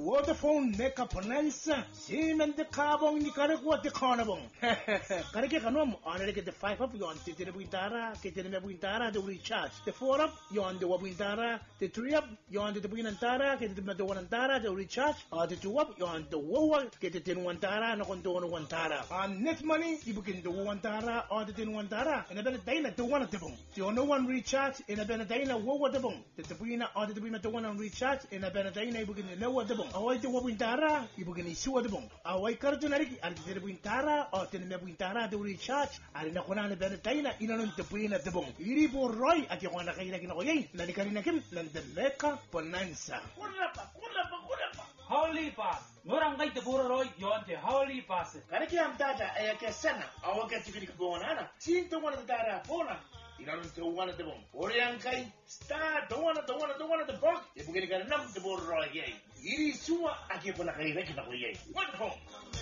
Vodafone Mega Bonanza. Simen de Carbon ni Caragua de Carnabon. Carake Canom, honor get the 5 up yon, the Buintara, get the Buintara, the recharge. The 4 up, yon the Wabintara, the 3 up, yon the Buintara, get the Madawanantara, the recharge, or the 2 up, yon the Wowa, get the 10 Wantara, no Condono Wantara. On net money, you begin the Wantara or the 10 Wantara, and a Benedina to one of the boom. The only one recharge in a Benedina, Wowa the boom. The Buina or the Buina to one on recharge in a Benedina, you begin to know what the boom. Away the Wabintara, you begin to see the boom. Away Cardinari, and the Buintara or the Buintara, the recharge, and in a Honana Benedina, in the Buina the boom. Iribo Roy at your one Nanikarinakim, and the Mecca Bonanza. Holy Pass. Orang kay te puro roy yon te Holy Pass. Karaki am data ay kesana awa ka tikiri bonana. Sin to one data bona. Ilan to one the bong. Oriang kay start to one the box. E bugini ka nam te puro roy yay. Iri suwa aki pona kay rekina ko yay. What home?